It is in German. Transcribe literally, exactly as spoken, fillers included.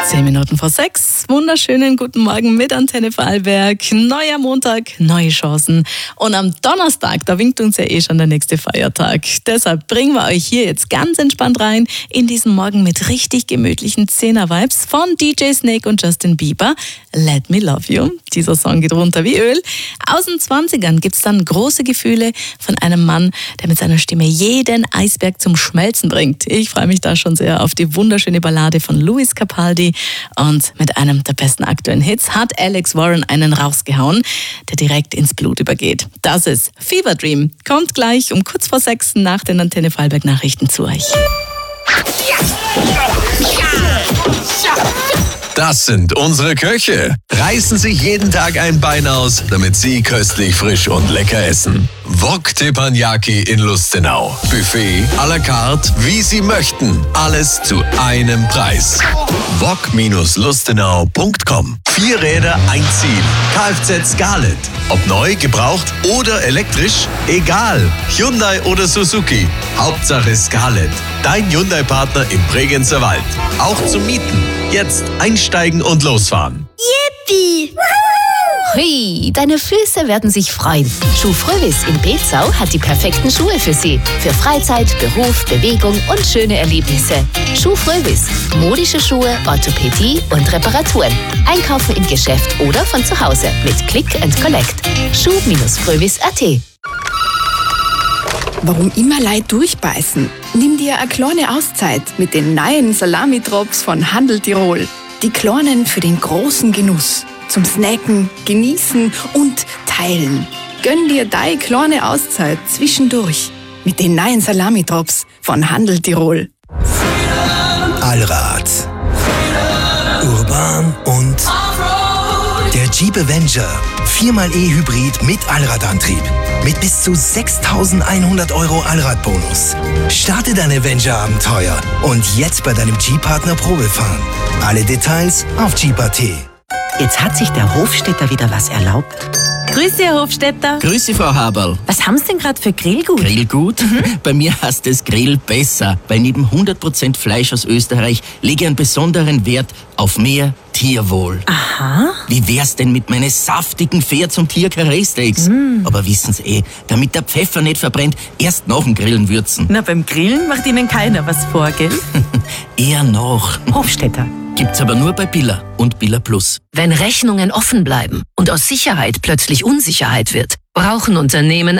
Zehn Minuten vor sechs. Wunderschönen guten Morgen mit Antenne Vorarlberg. Neuer Montag, neue Chancen. Und am Donnerstag, da winkt uns ja eh schon der nächste Feiertag. Deshalb bringen wir euch hier jetzt ganz entspannt rein in diesen Morgen mit richtig gemütlichen Zehner-Vibes von D J Snake und Justin Bieber. Let Me Love You. Dieser Song geht runter wie Öl. Aus den zwanzigern gibt's dann große Gefühle von einem Mann, der mit seiner Stimme jeden Eisberg zum Schmelzen bringt. Ich freue mich da schon sehr auf die wunderschöne Ballade von Lewis Capaldi. Und mit einem der besten aktuellen Hits hat Alex Warren einen rausgehauen, der direkt ins Blut übergeht. Das ist Fever Dream. Kommt gleich um kurz vor sechs nach den Antenne Vorarlberg Nachrichten zu euch. Das sind unsere Köche. Reißen sich jeden Tag ein Bein aus, damit sie köstlich, frisch und lecker essen. Wok Teppanyaki in Lustenau. Buffet à la carte, wie Sie möchten. Alles zu einem Preis. wok Bindestrich lustenau Punkt com. Vier Räder, ein Ziel. Kfz Scarlett. Ob neu, gebraucht oder elektrisch, egal. Hyundai oder Suzuki. Hauptsache Scarlett. Dein Hyundai-Partner im Bregenzer Wald. Auch zum Mieten. Jetzt einsteigen und losfahren. Yippie! Hui, deine Füße werden sich freuen. Schuh Frövis in Bezau hat die perfekten Schuhe für Sie. Für Freizeit, Beruf, Bewegung und schöne Erlebnisse. Schuh Frövis. Modische Schuhe, Orthopädie und Reparaturen. Einkaufen im Geschäft oder von zu Hause mit Click and Collect. Schuh Frövis Punkt at. Warum immer Leid durchbeißen? Nimm dir eine kleine Auszeit mit den neuen Salami-Drops von Handel Tirol. Die kleinen für den großen Genuss. Zum Snacken, Genießen und Teilen. Gönn dir deine kleine Auszeit zwischendurch mit den neuen Salami-Drops von Handel Tirol. Allrad, urban und der Jeep Avenger. Viermal E-Hybrid mit Allradantrieb. Mit bis zu sechstausendeinhundert Euro Allradbonus. Starte dein Avenger-Abenteuer und jetzt bei deinem Jeep-Partner Probe fahren. Alle Details auf Jeep Punkt at. Jetzt hat sich der Hofstädter wieder was erlaubt. Grüß Sie, Herr Hofstädter. Grüß Sie, Frau Haberl. Was haben Sie denn gerade für Grillgut? Grillgut? Mhm. Bei mir heißt es Grill besser, weil neben hundert Prozent Fleisch aus Österreich lege ich einen besonderen Wert auf mehr Tierwohl. Aha. Wie wär's denn mit meinen saftigen Pferd- und Tier-Karree-Steaks? Mm. Aber wissen Sie eh, damit der Pfeffer nicht verbrennt, erst nach dem Grillen würzen. Na, beim Grillen macht Ihnen keiner was vor, gell? Eher noch. Hofstädter. Gibt's aber nur bei Billa und Billa Plus. Wenn Rechnungen offen bleiben und aus Sicherheit plötzlich Unsicherheit wird, brauchen Unternehmen